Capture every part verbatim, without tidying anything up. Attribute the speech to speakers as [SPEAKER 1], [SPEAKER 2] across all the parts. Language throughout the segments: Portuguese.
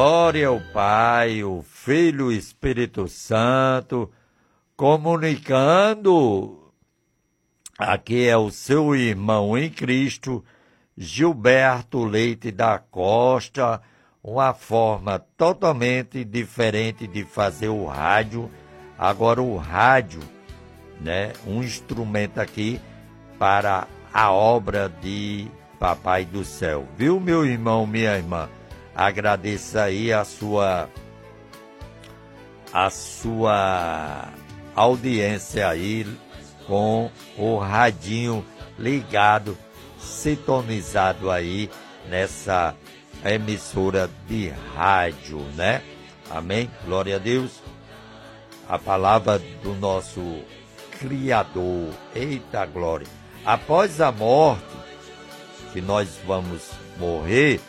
[SPEAKER 1] Glória ao Pai, o Filho e o Espírito Santo, comunicando. Aqui é o seu irmão em Cristo, Gilberto Leite da Costa, uma forma totalmente diferente de fazer o rádio. Agora o rádio, né, um instrumento aqui para a obra de Papai do Céu. Viu, meu irmão, minha irmã? Agradeço aí a sua, a sua audiência aí com o radinho ligado, sintonizado aí nessa emissora de rádio, né? Amém? Glória a Deus. A palavra do nosso Criador. Eita glória. Após a morte, que nós vamos morrer,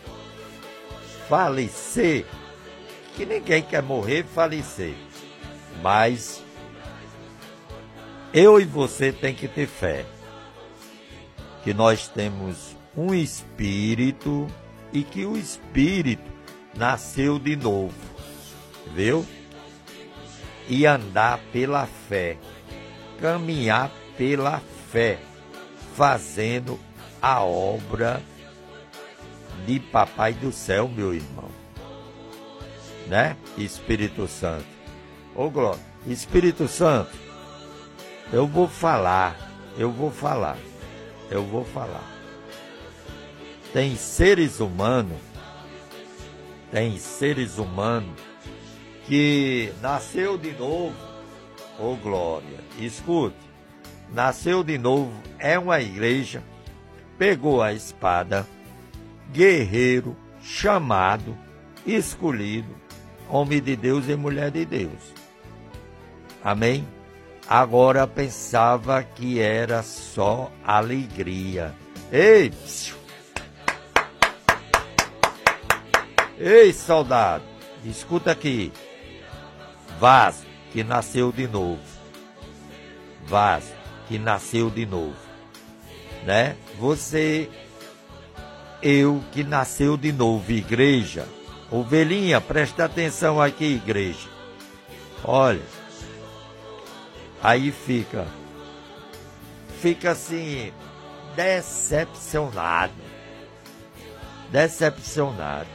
[SPEAKER 1] falecer, que ninguém quer morrer, falecer, mas eu e você tem que ter fé, que nós temos um espírito e que o espírito nasceu de novo, viu? E andar pela fé, caminhar pela fé, fazendo a obra de Papai do Céu, meu irmão, né? Espírito Santo. Ô glória, Espírito Santo, eu vou falar, eu vou falar, eu vou falar. Tem seres humanos, tem seres humanos que nasceu de novo, ô glória, escute, nasceu de novo, é uma igreja, pegou a espada, guerreiro, chamado, escolhido, homem de Deus e mulher de Deus. Amém? Agora pensava que era só alegria. Ei! Psiu. Ei, soldado! Escuta aqui. Vaso que nasceu de novo. Vaso que nasceu de novo. Né? Você... Eu que nasceu de novo, igreja. Ovelhinha, presta atenção aqui, igreja. Olha, aí fica, fica assim, decepcionado. Decepcionado.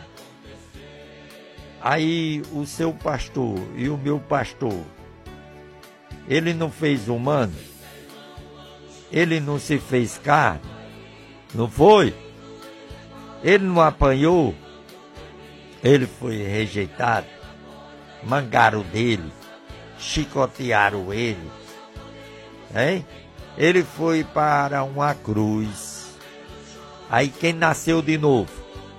[SPEAKER 1] Aí o seu pastor e o meu pastor, ele não fez humano? Ele não se fez carne? Não foi? Ele não apanhou, ele foi rejeitado, mangaram dele, chicotearam ele, hein? Ele foi para uma cruz. Aí quem nasceu de novo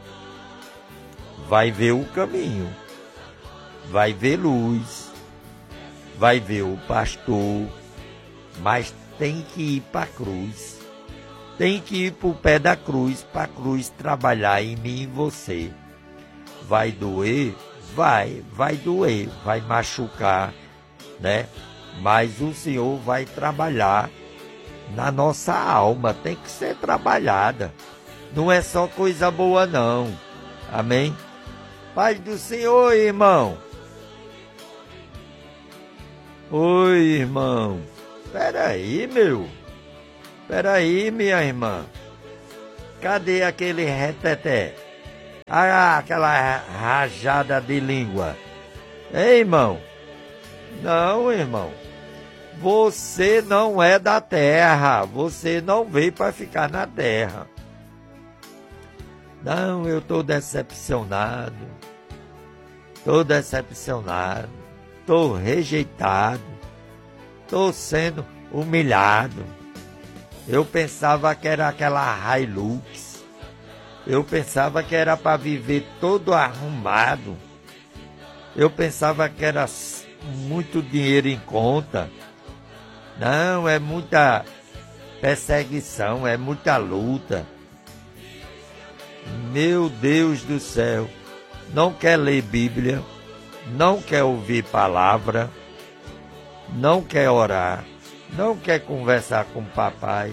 [SPEAKER 1] vai ver o caminho, vai ver luz, vai ver o pastor, mas tem que ir para a cruz. Tem que ir para o pé da cruz, para a cruz trabalhar em mim e em você. Vai doer? Vai, vai doer, vai machucar, né? Mas o Senhor vai trabalhar na nossa alma, tem que ser trabalhada. Não é só coisa boa, não. Amém? Paz do Senhor, irmão. Oi, irmão. Espera aí, meu. Peraí, minha irmã, cadê aquele reteté? Ah, aquela rajada de língua. Ei, irmão, não, irmão, você não é da terra, você não veio para ficar na terra. Não, eu estou decepcionado, estou decepcionado, estou rejeitado, estou sendo humilhado. Eu pensava que era aquela Hilux. Eu pensava que era para viver todo arrumado. Eu pensava que era muito dinheiro em conta. Não, é muita perseguição, é muita luta. Meu Deus do céu. Não quer ler Bíblia, não quer ouvir palavra, não quer orar. Não quer conversar com o papai.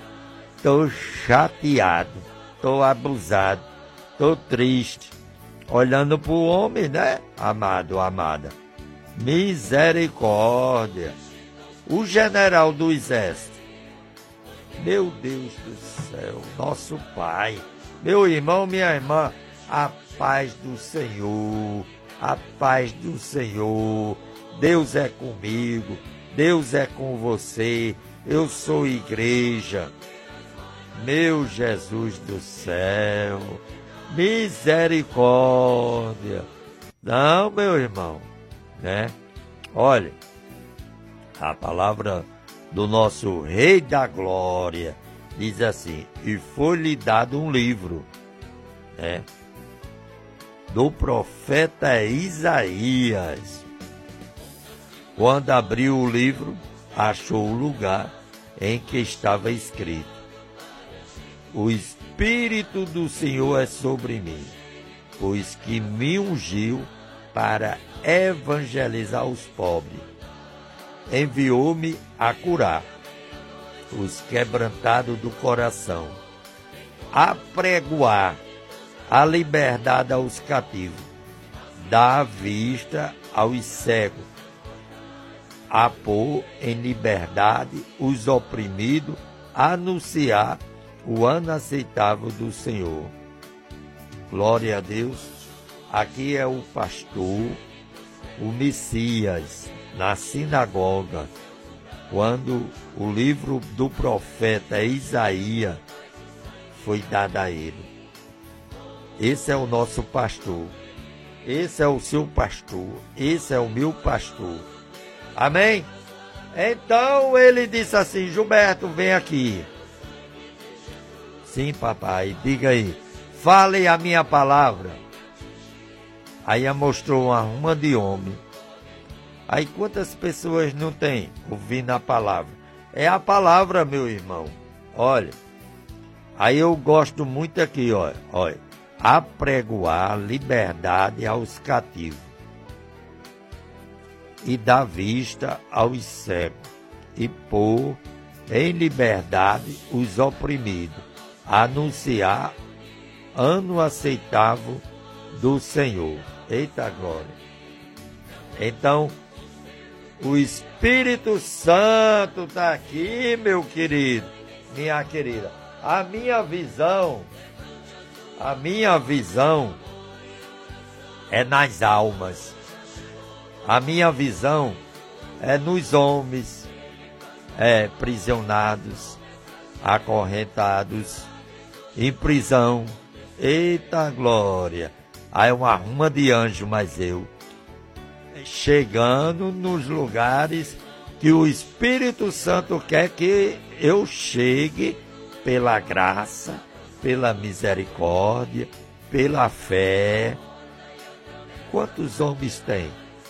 [SPEAKER 1] Estou chateado, estou abusado, estou triste. olhando para o homem, né, amado, amada? Misericórdia. O general do exército. Meu Deus do céu, nosso Pai. Meu irmão, minha irmã, a paz do Senhor, a paz do Senhor. Deus é comigo, Deus é com você, eu sou igreja. Meu Jesus do céu, misericórdia. Não, meu irmão, né? Olha, a palavra do nosso Rei da Glória diz assim: e foi-lhe dado um livro, né, do profeta Isaías. Quando abriu o livro, achou o lugar em que estava escrito: o Espírito do Senhor é sobre mim, pois que me ungiu para evangelizar os pobres. Enviou-me a curar os quebrantados do coração, a pregoar a liberdade aos cativos, dar vista aos cegos, a pôr em liberdade os oprimidos, a anunciar o ano aceitável do Senhor. Glória a Deus. Aqui é o pastor, o Messias, na sinagoga, quando o livro do profeta Isaías foi dado a ele. Esse é o nosso pastor, esse é o seu pastor, esse é o meu pastor. Amém? Então ele disse assim: Gilberto, vem aqui. Sim, papai, diga aí, fale a minha palavra. Aí mostrou uma ruma de homem. Aí quantas pessoas não tem ouvindo a palavra? É a palavra, meu irmão. Olha, aí eu gosto muito aqui, olha, olha, apregoar liberdade aos cativos e dar vista aos cegos e pôr em liberdade os oprimidos, anunciar ano aceitável do Senhor. Eita glória! Então, o Espírito Santo está aqui, meu querido, minha querida. A minha visão, a minha visão é nas almas. A minha visão é nos homens, é prisionados, acorrentados, em prisão. Eita glória! Aí é uma ruma de anjo, mas eu chegando nos lugares que o Espírito Santo quer que eu chegue, pela graça, pela misericórdia, pela fé. Quantos homens tem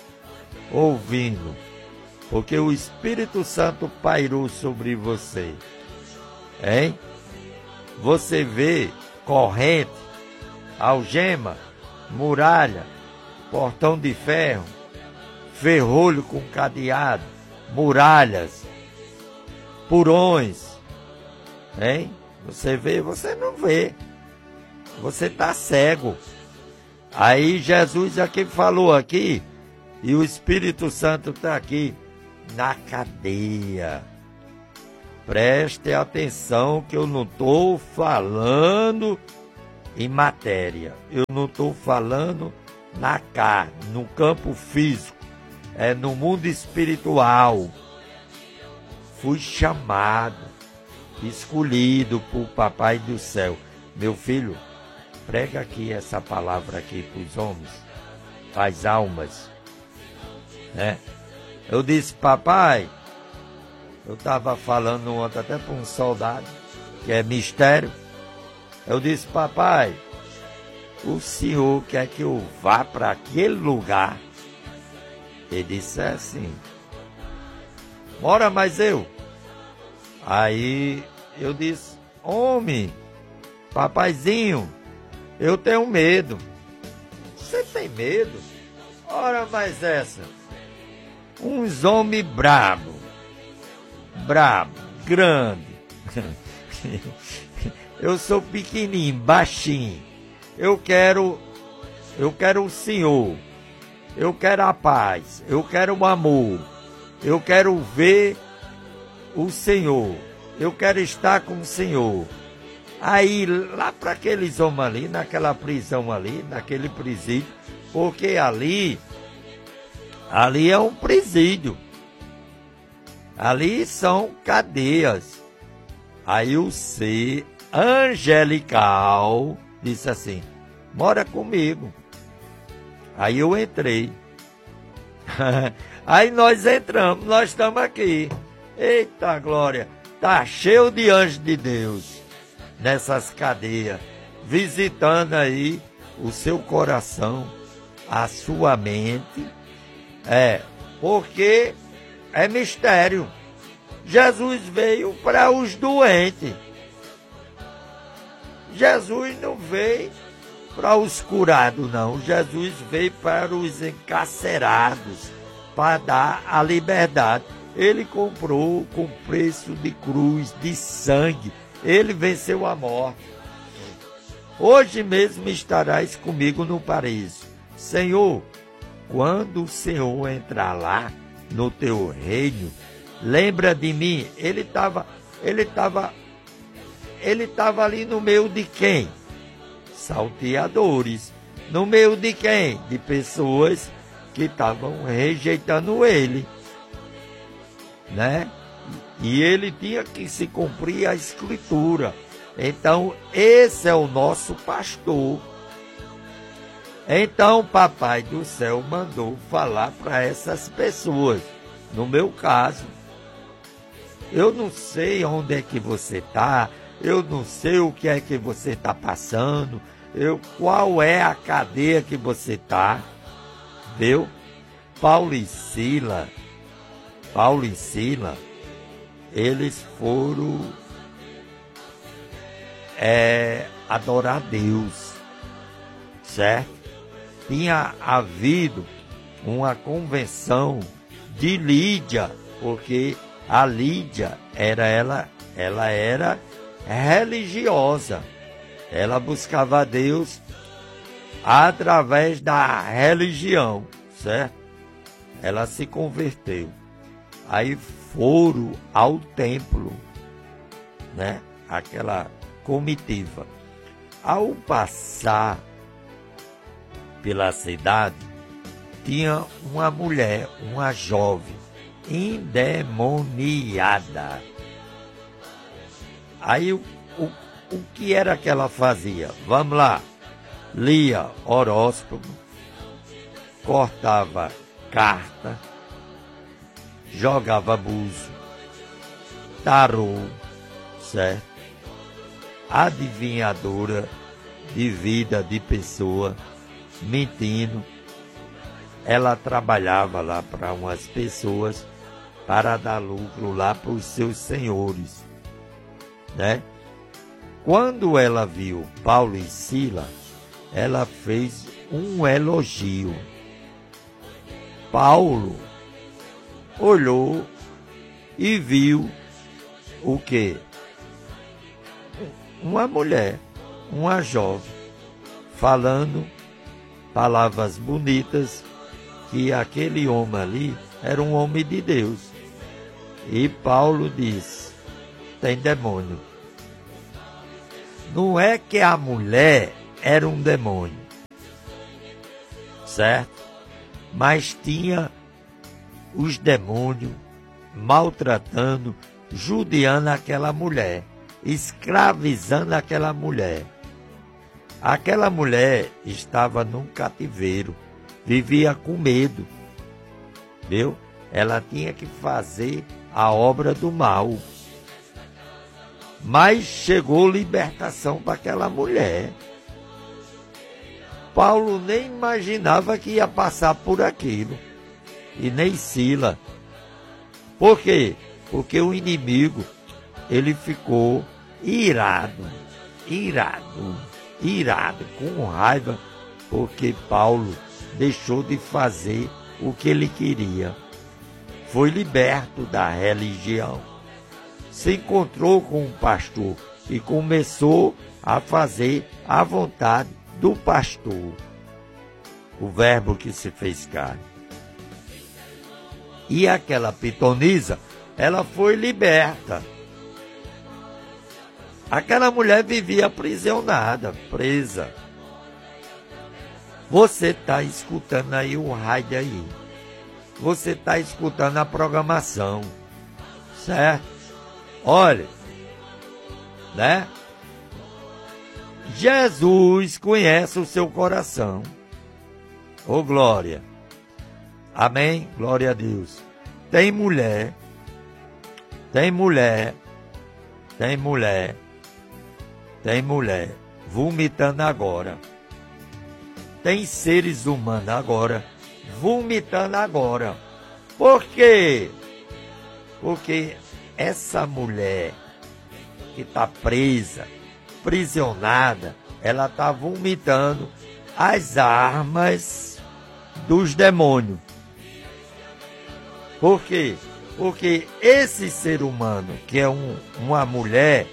[SPEAKER 1] ouvindo? Porque o Espírito Santo pairou sobre você, hein? Você vê corrente, algema, muralha, portão de ferro, ferrolho com cadeado, muralhas, porões, hein? Você vê, você não vê, você está cego. Aí Jesus aqui falou aqui, e o Espírito Santo está aqui, na cadeia. Preste atenção que eu não estou falando em matéria, eu não estou falando na carne, no campo físico, é no mundo espiritual. Fui chamado, escolhido por Papai do Céu. Meu filho, prega aqui essa palavra aqui para os homens, para as almas, né? Eu disse: papai, eu estava falando ontem até para um soldado, que é mistério. Eu disse: papai, o senhor quer que eu vá para aquele lugar? Ele disse assim: bora, mas eu. Aí eu disse: homem, papaizinho, eu tenho medo. Você tem medo? Ora, mas essa. Uns homens brabo, brabo, grande. Eu sou pequenininho, baixinho. Eu quero eu quero o Senhor, eu quero a paz, eu quero o amor, eu quero ver o Senhor, eu quero estar com o Senhor. Aí, lá para aqueles homens ali, naquela prisão ali, naquele presídio, porque ali, ali é um presídio, ali são cadeias. Aí o ser angelical disse assim, mora comigo. Aí eu entrei. Aí nós entramos, nós estamos aqui. Eita glória, tá cheio de anjos de Deus nessas cadeias, visitando aí o seu coração, a sua mente. É, porque é mistério. Jesus veio para os doentes. Jesus não veio para os curados, não. Jesus veio para os encarcerados, para dar a liberdade. Ele comprou com preço de cruz, de sangue. Ele venceu a morte. Hoje mesmo estarás comigo no paraíso. Senhor, quando o Senhor entrar lá no teu reino, lembra de mim. Ele estava ele estava, ele estava ali no meio de quem? Salteadores. No meio de quem? De pessoas que estavam rejeitando ele, né? E ele tinha que se cumprir a escritura. Então, esse é o nosso pastor. Então, o Papai do Céu mandou falar para essas pessoas. No meu caso, eu não sei onde é que você está, eu não sei o que é que você está passando, eu, qual é a cadeia que você está, viu? Paulo e Sila, Paulo e Sila, eles foram é, adorar a Deus, certo? Tinha havido uma convenção de Lídia, porque a Lídia era ela, ela era religiosa, ela buscava a Deus através da religião, certo? Ela se converteu. Aí foram ao templo, né? Aquela comitiva. Ao passar pela cidade, tinha uma mulher, uma jovem, endemoniada. Aí o, o, o que era que ela fazia? Vamos lá. Lia horóscopo, cortava carta, jogava buzo, tarô, certo? Adivinhadora de vida de pessoa, mentindo. Ela trabalhava lá para umas pessoas para dar lucro lá para os seus senhores, né? Quando ela viu Paulo e Sila, ela fez um elogio. Paulo olhou e viu o quê? Uma mulher, uma jovem, falando palavras bonitas, que aquele homem ali era um homem de Deus. E Paulo disse, tem demônio. Não é que a mulher era um demônio, certo? Mas tinha os demônios maltratando, judiando aquela mulher, escravizando aquela mulher. Aquela mulher estava num cativeiro, vivia com medo, viu? Ela tinha que fazer a obra do mal. Mas chegou libertação para aquela mulher. Paulo nem imaginava que ia passar por aquilo. E nem Sila. Por quê? Porque o inimigo, ele ficou irado, irado, irado, com raiva, porque Paulo deixou de fazer o que ele queria. Foi liberto da religião. Se encontrou com um pastor e começou a fazer a vontade do pastor. o verbo que se fez carne. E aquela pitonisa, ela foi liberta. Aquela mulher vivia aprisionada, presa. Você está escutando aí o rádio aí. Você está escutando a programação. Certo? Olha, né? Jesus conhece o seu coração. Ô oh, glória. Amém? Glória a Deus. Tem mulher, tem mulher, tem mulher, tem mulher vomitando agora. Tem seres humanos agora vomitando agora. Por quê? Porque essa mulher que está presa, prisionada, ela está vomitando as armas dos demônios. Por quê? Porque esse ser humano, que é um, uma mulher,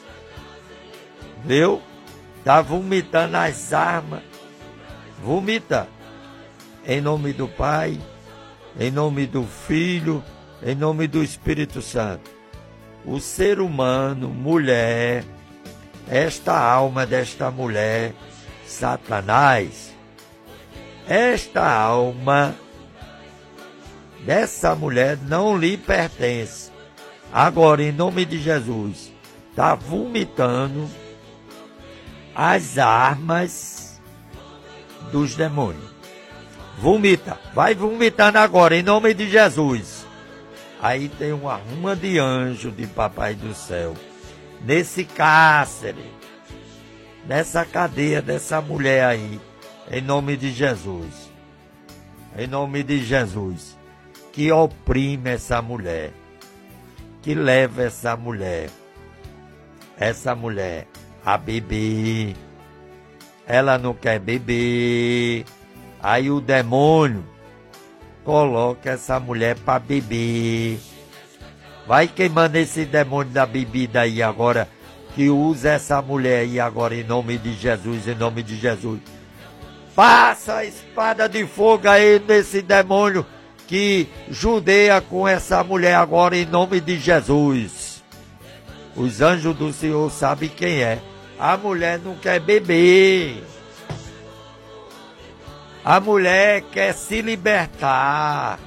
[SPEAKER 1] viu? Está vomitando as armas. Vomita. Em nome do Pai, em nome do Filho, em nome do Espírito Santo. O ser humano, mulher, esta alma desta mulher, Satanás, esta alma dessa mulher não lhe pertence. Agora, em nome de Jesus, está vomitando as armas dos demônios. Vomita, vai vomitando agora, em nome de Jesus. Aí tem uma ruma de anjo de Papai do Céu, nesse cárcere, nessa cadeia dessa mulher aí, em nome de Jesus. Em nome de Jesus, que oprime essa mulher, que leva essa mulher, essa mulher a beber. Ela não quer beber. Aí o demônio coloca essa mulher para beber. Vai queimando esse demônio da bebida aí agora, que usa essa mulher aí agora, em nome de Jesus, em nome de Jesus. Passa a espada de fogo aí nesse demônio que judeia com essa mulher agora, em nome de Jesus. Os anjos do Senhor sabem quem é. A mulher não quer beber. A mulher quer se libertar.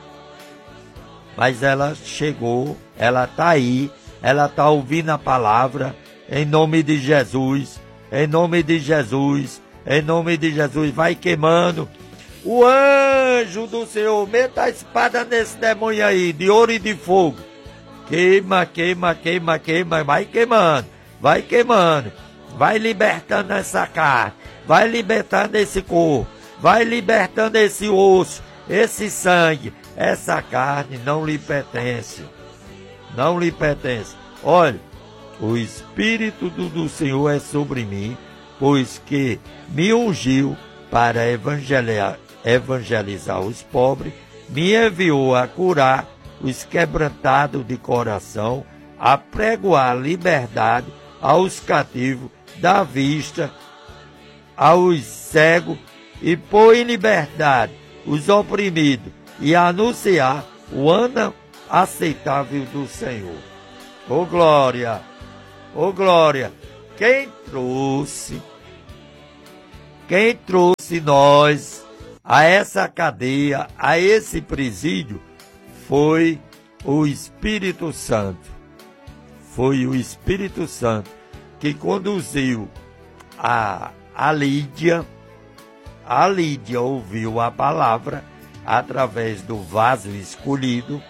[SPEAKER 1] Mas ela chegou, ela está aí, ela está ouvindo a palavra, em nome de Jesus, em nome de Jesus, em nome de Jesus. Vai queimando. O anjo do Senhor, meta a espada nesse demônio aí, de ouro e de fogo. Queima, queima, queima, queima, vai queimando, vai queimando. Vai libertando essa carne, vai libertando esse corpo, vai libertando esse osso, esse sangue. Essa carne não lhe pertence, não lhe pertence. Olha, o Espírito do, do Senhor é sobre mim, pois que me ungiu para evangelizar, evangelizar os pobres, me enviou a curar os quebrantados de coração, a pregoar liberdade aos cativos da vista, aos cegos, e pôr em liberdade os oprimidos, e anunciar o ano aceitável do Senhor. Ô glória, ô glória, quem trouxe, quem trouxe nós a essa cadeia, a esse presídio, foi o Espírito Santo. Foi o Espírito Santo que conduziu a, a Lídia. A Lídia ouviu a palavra através do vaso escolhido.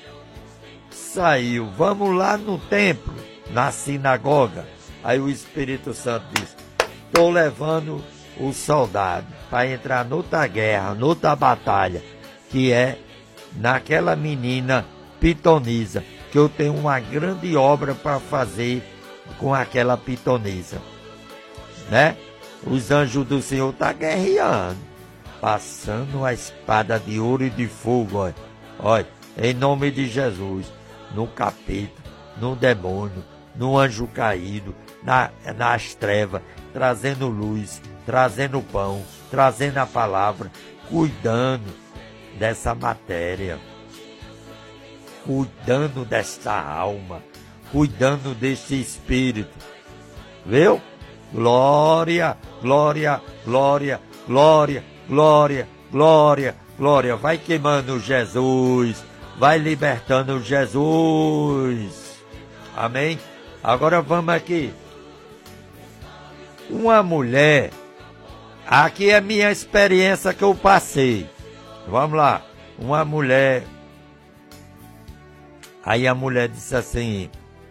[SPEAKER 1] Saiu, vamos lá no templo, na sinagoga. Aí o Espírito Santo disse: estou levando o soldado para entrar noutra guerra, noutra batalha, que é naquela menina pitonisa, que eu tenho uma grande obra para fazer com aquela pitonisa, né? Os anjos do Senhor estão guerreando, passando a espada de ouro e de fogo, olha, olha, em nome de Jesus, no capeta, no demônio, no anjo caído, na, nas trevas, trazendo luz, trazendo pão, trazendo a palavra, cuidando dessa matéria, cuidando desta alma, cuidando deste espírito. Viu? Glória, glória, glória, glória, glória, glória, glória. Vai queimando Jesus, vai libertando Jesus. Amém? Agora vamos aqui. Uma mulher, aqui é a minha experiência que eu passei. Vamos lá. Uma mulher, aí a mulher disse assim: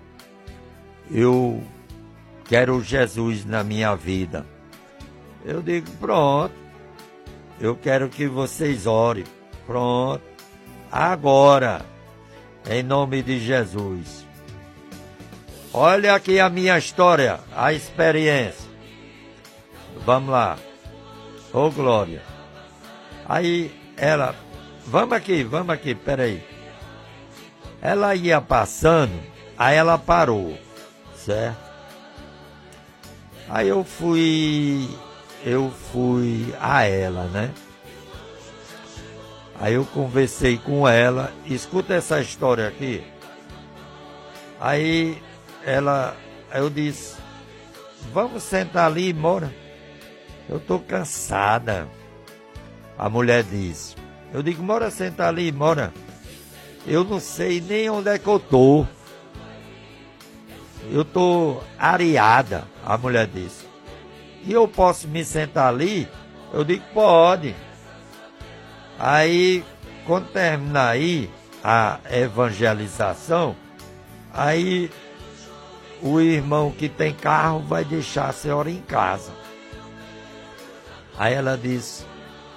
[SPEAKER 1] eu quero Jesus na minha vida. Eu digo, pronto, eu quero que vocês orem. Pronto, agora, em nome de Jesus. Olha aqui a minha história, a experiência. Vamos lá. Ô, glória. Aí ela, vamos aqui, vamos aqui, peraí. Ela ia passando, aí ela parou, certo? Aí eu fui, eu fui a ela, né? Aí eu conversei com ela, escuta essa história aqui. Aí ela, eu disse, vamos sentar ali, mora. Eu tô cansada. A mulher disse, eu digo, mora, senta ali, mora. Eu não sei nem onde é que eu tô. Eu tô areada, a mulher disse. E eu posso me sentar ali? Eu digo, pode. Aí, quando terminar aí a evangelização, aí o irmão que tem carro vai deixar a senhora em casa. Aí ela disse,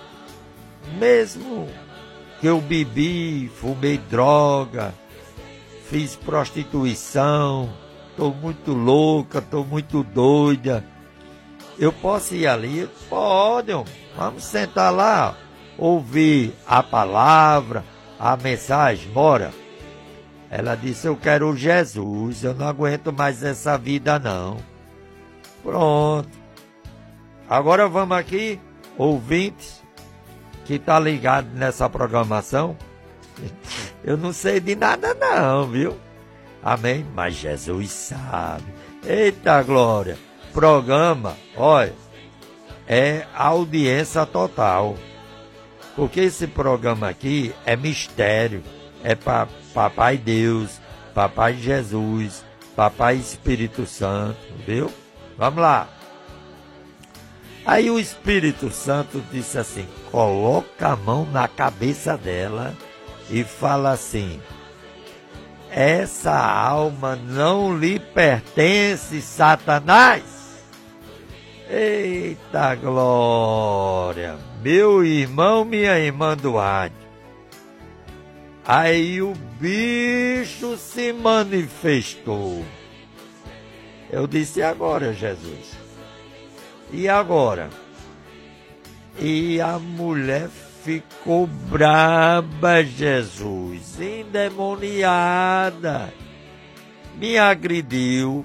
[SPEAKER 1] mesmo que eu bebi, fumei droga, fiz prostituição, estou muito louca, estou muito doida, eu posso ir ali? Pode, vamos sentar lá, ouvir a palavra, a mensagem, bora. Ela disse, eu quero Jesus, eu não aguento mais essa vida não. Pronto. Agora vamos aqui, ouvintes, que está ligado nessa programação. Eu não sei de nada não, viu? Amém? Mas Jesus sabe. Eita glória! Programa, olha, é audiência total. Porque esse programa aqui é mistério. É para Papai Deus, Papai Jesus, Papai Espírito Santo, viu? Vamos lá. Aí o Espírito Santo disse assim, coloca a mão na cabeça dela e fala assim, essa alma não lhe pertence, Satanás. Eita glória, meu irmão, minha irmã do rádio. Aí o bicho se manifestou. Eu disse, e agora, Jesus? E agora? E a mulher ficou braba, Jesus, endemoniada, me agrediu.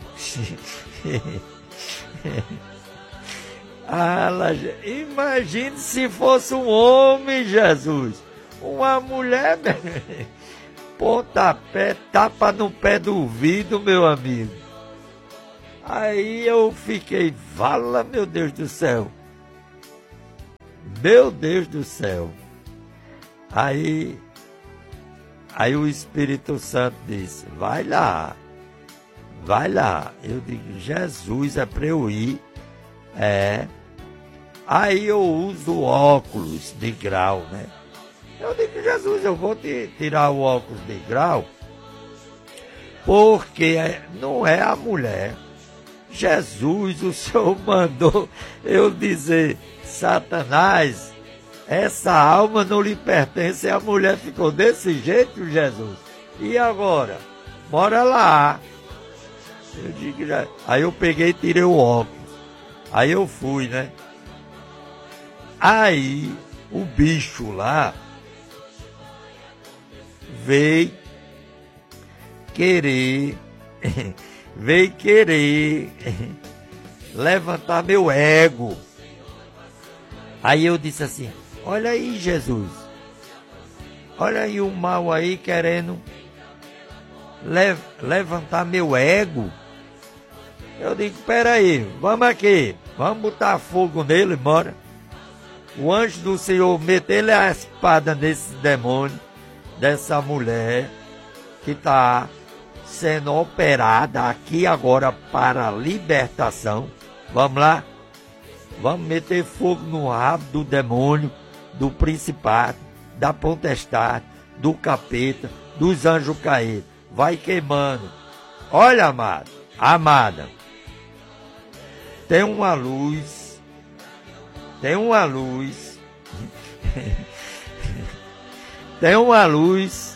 [SPEAKER 1] Ela, imagine se fosse um homem, Jesus, uma mulher, pontapé, tapa no pé do ouvido, meu amigo. Aí eu fiquei, vala, meu Deus do céu. Meu Deus do céu. Aí, aí o Espírito Santo disse, vai lá, vai lá. Eu digo, Jesus, é para eu ir. É. Aí eu uso óculos de grau, né? Eu digo, Jesus, eu vou te tirar o óculos de grau, porque não é a mulher. Jesus, o Senhor mandou eu dizer, Satanás, essa alma não lhe pertence. A mulher ficou desse jeito, Jesus. E agora? Bora lá. Eu digo, já... Aí eu peguei e tirei o óculos. Aí eu fui, né? Aí o bicho lá veio querer... veio querer levantar meu ego. Aí eu disse assim, olha aí, Jesus, olha aí o mal aí querendo le- levantar meu ego. Eu digo, peraí, vamos aqui, vamos botar fogo nele, bora. O anjo do Senhor meteu a espada nesse demônio, dessa mulher que está sendo operada aqui agora para libertação. Vamos lá? Vamos meter fogo no rabo do demônio, do principado, da potestade, do capeta, dos anjos caídos. Vai queimando. Olha, amado, amada, tem uma luz, tem uma luz, tem uma luz,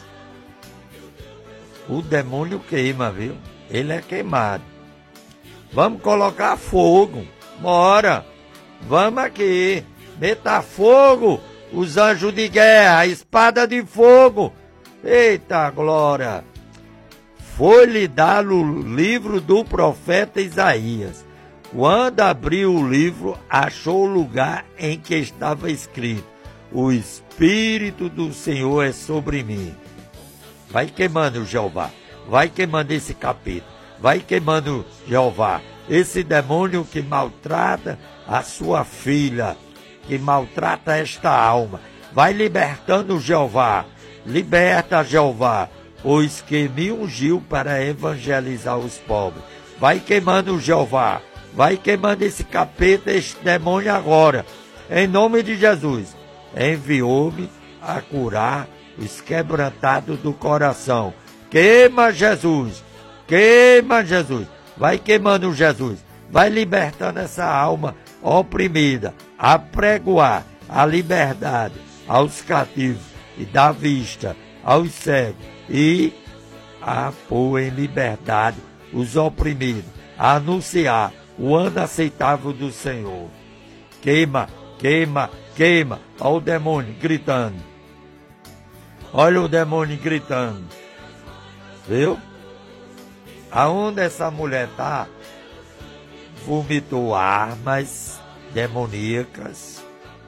[SPEAKER 1] o demônio queima, viu? Ele é queimado. Vamos colocar fogo, bora, vamos aqui, meta fogo, os anjos de guerra, a espada de fogo, eita glória! Foi-lhe dado o livro do profeta Isaías. Quando abriu o livro, achou o lugar em que estava escrito: o Espírito do Senhor é sobre mim. Vai queimando, Jeová. Vai queimando esse capeta. Vai queimando, Jeová. Esse demônio que maltrata a sua filha, que maltrata esta alma. Vai libertando, Jeová. Liberta, Jeová, pois que me ungiu para evangelizar os pobres. Vai queimando, Jeová. Vai queimando esse capeta, esse demônio agora. Em nome de Jesus. Enviou-me a curar os quebrantados do coração. Queima, Jesus. Queima, Jesus. Vai queimando, Jesus. Vai libertando essa alma oprimida. A pregoar a liberdade aos cativos e dar vista aos cegos. E a pôr em liberdade os oprimidos. A anunciar o ano aceitável do Senhor. Queima, queima, queima. Olha o demônio gritando. Olha o demônio gritando. Viu? Aonde essa mulher está, vomitou armas demoníacas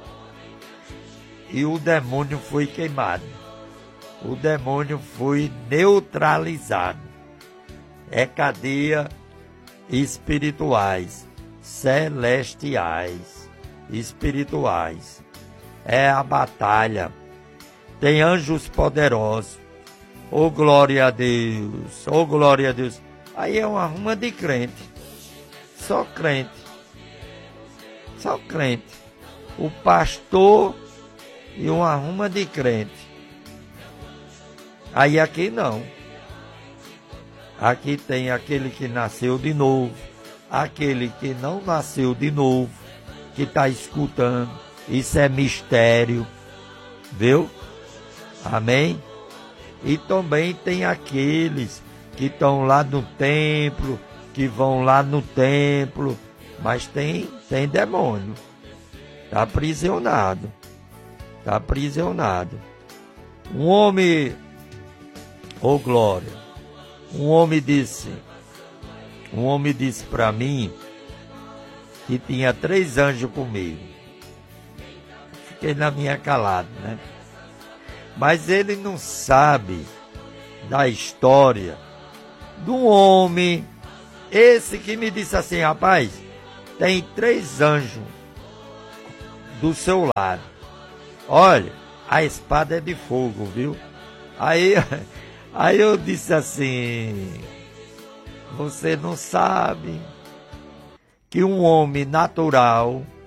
[SPEAKER 1] e o demônio foi queimado. O demônio foi neutralizado. É cadeia espirituais, celestiais, espirituais. É a batalha. Tem anjos poderosos. Oh, glória a Deus. Oh, glória a Deus. Aí é uma ruma de crente. Só crente. Só crente. O pastor e uma ruma de crente. Aí aqui não. Aqui tem aquele que nasceu de novo, aquele que não nasceu de novo, que está escutando. Isso é mistério, viu? Amém? E também tem aqueles que estão lá no templo, que vão lá no templo, mas tem, tem demônio. Está aprisionado. Está aprisionado. Um homem, ô oh glória, um homem disse, um homem disse para mim que tinha três anjos comigo. Fiquei na minha calada, né? Mas ele não sabe da história de um homem, esse que me disse assim, rapaz, tem três anjos do seu lado. Olha, a espada é de fogo, viu? Aí, aí eu disse assim, você não sabe que um homem natural